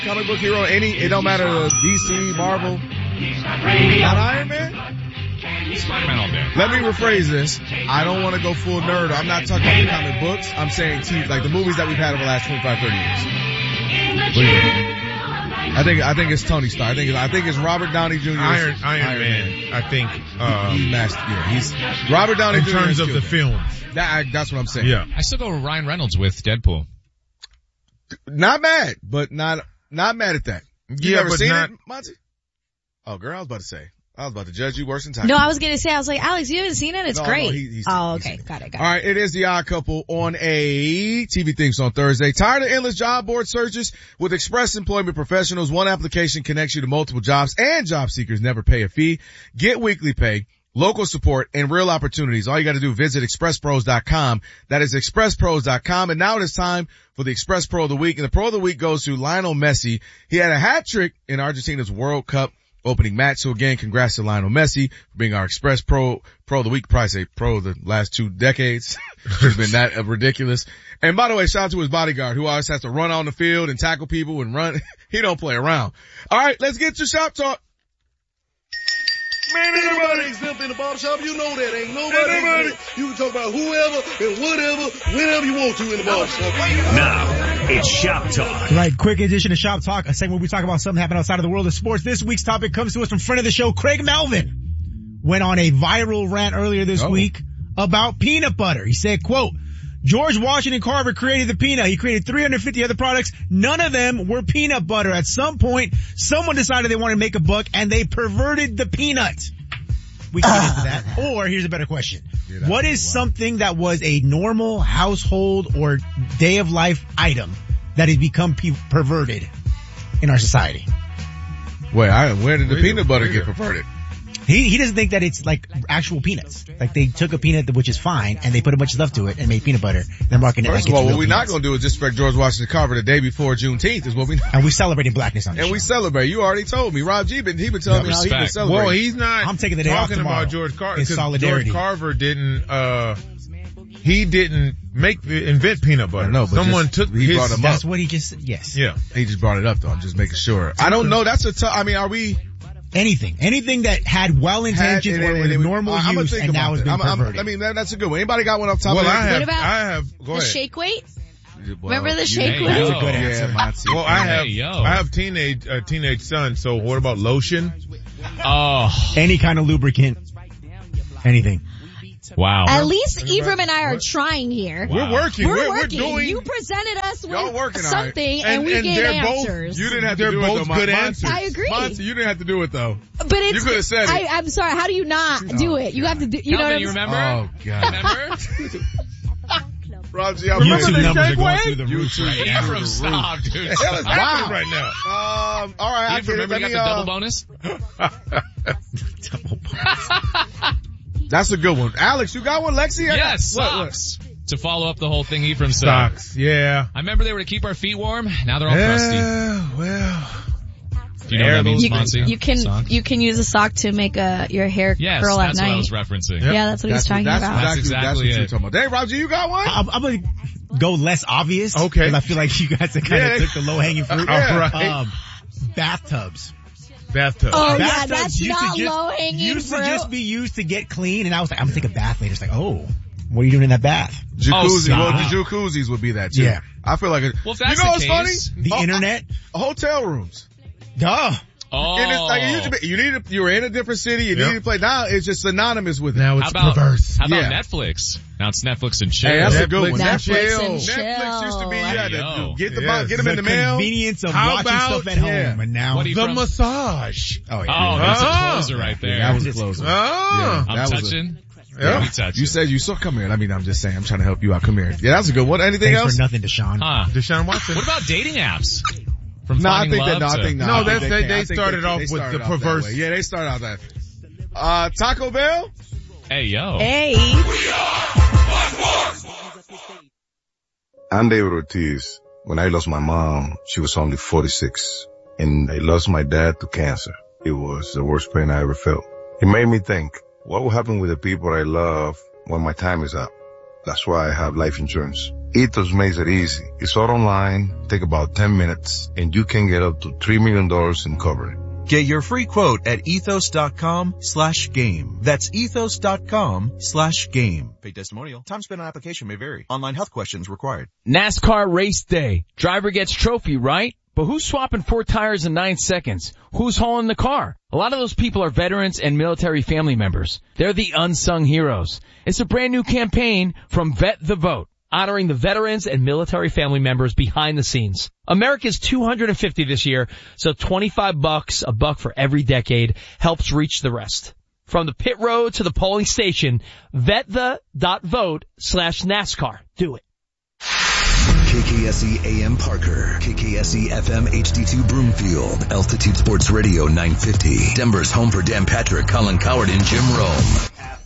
comic book hero, it don't matter DC, Marvel, not Iron Man? Spider-Man all day. Let me rephrase this. I don't want to go full nerd. I'm not talking about the comic books. I'm saying like the movies that we've had over the last 25, 30 years. I think it's Tony Stark. I think it's Robert Downey Jr. Iron Man. I think he's Robert Downey in Jr. terms of the films. That's what I'm saying. Yeah. I still go with Ryan Reynolds with Deadpool. Not mad, but not mad at that. You ever seen it, Monty? Oh, girl, I was about to judge you worse than time. No, I was going to say, Alex, you haven't seen it? It's great. No, he's okay. Got it. All right, it is The Odd Couple on a TV Things on Thursday. Tired of endless job board searches? With Express Employment Professionals, one application connects you to multiple jobs, and job seekers never pay a fee. Get weekly pay, local support, and real opportunities. All you got to do, visit expresspros.com. That is expresspros.com. And now it is time for the Express Pro of the Week. And the Pro of the Week goes to Lionel Messi. He had a hat trick in Argentina's World Cup opening match. So again, congrats to Lionel Messi for being our Express Pro of the Week. Probably say Pro of the last 2 decades. It's been that ridiculous. And by the way, shout out to his bodyguard who always has to run on the field and tackle people and run. He don't play around. All right, let's get to Shop Talk. Man, everybody exempt in the barbershop. You know that. Ain't nobody exempt. You can talk about whoever and whatever, whenever you want to in the barbershop. Now, it's Shop Talk. Right, quick edition of Shop Talk, a segment where we talk about something happening outside of the world of sports. This week's topic comes to us from friend of the show, Craig Melvin. Went on a viral rant earlier this week about peanut butter. He said, quote, George Washington Carver created the peanut. He created 350 other products. None of them were peanut butter. At some point, someone decided they wanted to make a buck and they perverted the peanut. We can get into that. Or here's a better question. What is something that was a normal household or day of life item that has become perverted in our society? Wait, where did the peanut butter get perverted? He doesn't think that it's like actual peanuts. Like they took a peanut, which is fine, and they put a bunch of stuff to it and made peanut butter. They're marketing it like it's real what we're peanuts. not going to do is disrespect George Washington Carver the day before Juneteenth is what we. And we celebrating blackness on this show. We celebrate. You already told me. Rob G, he been telling me how he been celebrating. Well, he's not. I'm taking the day off talking tomorrow about George Carver in because solidarity. George Carver didn't. He didn't invent peanut butter. No, but someone took his. Brought him That's up. what he just. Yes. Yeah. He just brought it up though. I'm just making sure. I don't know. That's a tough. I mean, are we? Anything that had well intentions or was normal use and now has been perverted. I mean, that's a good one. Anybody got one off top Well, of their I head? have. What about I have. Go the ahead. shake weight? Well, Remember the shake weight? That's a good answer. Yeah, Monty. Well, I have teenage son. So what about lotion? Oh, Any kind of lubricant. Anything. wow. At least Ephraim and I are trying here. Wow. We're working. We're We're working. doing. You presented us Y'all with working on it. something and we gave they're both. answers. You didn't have to They're do it both though. good Monty. answers. I agree. Monty, you didn't have to do it though. But it's, You could have said it. I'm sorry, how do you not do it? You have to do, you know what Calvin, I'm you remember? Oh God. Remember? Rob G, I YouTube remember the numbers are shake going weight? through the roof right now. Ephraim, stop, dude. What the hell is happening right now? All right, I Ephraim, get it. remember you got the double bonus? That's a good one. Alex, you got one? Lexi? Yes, socks. To follow up the whole thing Ephraim said. Socks. Yeah. I remember they were to keep our feet warm. Now they're all crusty. Well. Do you know what that means, Monty? you can use a sock to make your hair Yes, curl at that's what I night. was referencing. Yeah, that's what he's talking about. That's exactly what you're it. talking about. Hey, Roger, you got one? I'm going to go less obvious. Okay. Because I feel like you guys have kind of took the low-hanging fruit. All right. Bathtubs. Bathtub. Oh, yeah, Bathtubs that's used to not low-hanging used fruit. to just be used to get clean, and I was like, I'm going to take a bath later. It's like, oh, what are you doing in that bath? Jacuzzi. stop. Well, the jacuzzis would be that too. Yeah. I feel like Well, if that's you know what's the funny? case- The internet? Hotel rooms. Duh. Oh. And it's like, you were in a different city, you needed to play. Now it's just synonymous with it. Now How it's about, perverse. how about Yeah. Netflix? Now it's Netflix and chill. Hey, that's a good one. Netflix and chill. Netflix used to be, Yo. get Yes. them in the mail. Convenience of How watching about- stuff at home, yeah. and now What do you The from? massage. oh Oh, that's a closer right there. That was a close one. Oh. I'm that was touching. Yeah. Let me touch You it. said you saw, come here. I mean, I'm just saying, I'm trying to help you out. Come here. Yeah, that's a good one. Anything Thanks else? for nothing, Deshaun. Huh. Deshaun Watson. What about dating apps? From No, I finding think that, love to- No, I that's- think they can't. I think started off with started the off that perverse. way. Yeah, they started out that. Taco Bell? Hey, yo. Hey. I'm David Ortiz. When I lost my mom, she was only 46. And I lost my dad to cancer. It was the worst pain I ever felt. It made me think, what will happen with the people I love when my time is up? That's why I have life insurance. Ethos makes it easy. It's all online, take about 10 minutes, and you can get up to $3 million in coverage. Get your free quote at ethos.com/game. That's ethos.com/game. Paid testimonial. Time spent on application may vary. Online health questions required. NASCAR race day. Driver gets trophy, right? But who's swapping 4 tires in 9 seconds? Who's hauling the car? A lot of those people are veterans and military family members. They're the unsung heroes. It's a brand new campaign from Vet the Vote, honoring the veterans and military family members behind the scenes. America's 250 this year, so $25, a buck for every decade, helps reach the rest. From the pit road to the polling station, vetThe.vote/NASCAR. Do it. KKSE AM Parker, KKSE FM HD2 Broomfield, Altitude Sports Radio 950, Denver's home for Dan Patrick, Colin Coward, and Jim Rome.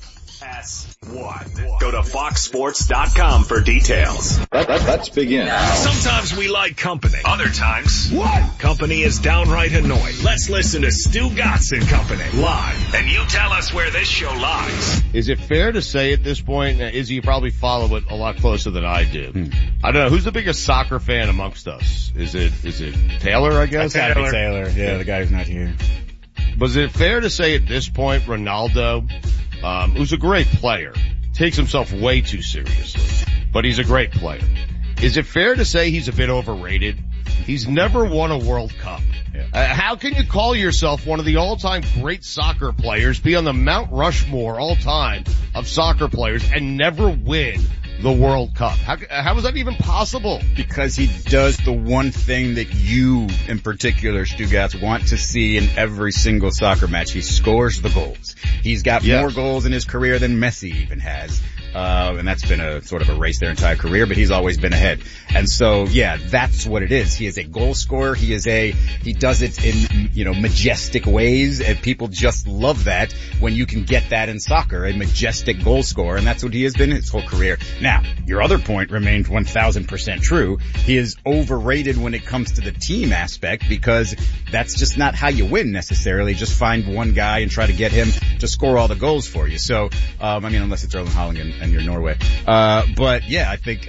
FS1. Go to foxsports.com for details. Let's begin. Sometimes we like company. Other times, company is downright annoying. Let's listen to Stu Gatz and Company live, and you tell us where this show lies. Is it fair to say at this point, Izzy, you probably follow it a lot closer than I do. I don't know, who's the biggest soccer fan amongst us? Is it Taylor, I guess? Taylor. Yeah, the guy who's not here. But is it fair to say at this point, Ronaldo, who's a great player, takes himself way too seriously, but he's a great player. Is it fair to say he's a bit overrated? He's never won a World Cup. Yeah. How can you call yourself one of the all-time great soccer players, be on the Mount Rushmore all-time of soccer players, and never win the World Cup? How is that even possible? Because he does the one thing that you, in particular, Stugats, want to see in every single soccer match. He scores the goals. He's got more goals in his career than Messi even has. And that's been a sort of a race their entire career, but he's always been ahead. And so, yeah, that's what it is. He is a goal scorer. He does it in, majestic ways, and people just love that when you can get that in soccer, a majestic goal scorer, and that's what he has been his whole career. Now, your other point remained 1000% true. He is overrated when it comes to the team aspect, because that's just not how you win necessarily. Just find one guy and try to get him to score all the goals for you. So, unless it's Erling Haaland and you're Norway. But yeah, I think,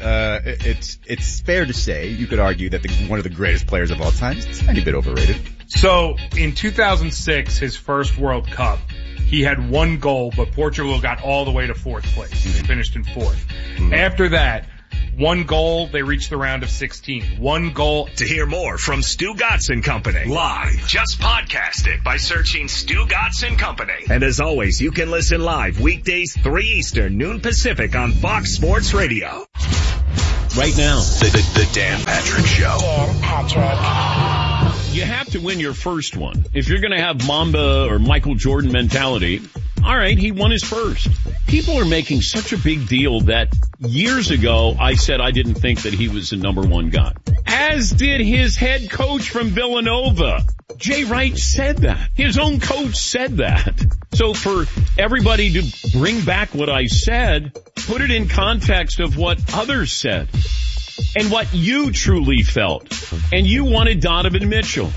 it's fair to say, you could argue that one of the greatest players of all time is a tiny bit overrated. So, in 2006, his first World Cup, he had 1 goal, but Portugal got all the way to 4th place. They finished in 4th. After that, 1 goal, they reached the round of 16. 1 goal. To hear more from Stu Gatz and Company live, just podcast it by searching Stu Gatz and Company. And as always, you can listen live weekdays 3 Eastern, noon Pacific on Fox Sports Radio. Right now, the Dan Patrick Show. Dan Patrick. You have to win your first one. If you're going to have Mamba or Michael Jordan mentality, all right, he won his first. People are making such a big deal that years ago I said I didn't think that he was the number 1 guy. As did his head coach from Villanova. Jay Wright said that. His own coach said that. So for everybody to bring back what I said, put it in context of what others said and what you truly felt. And you wanted Donovan Mitchell.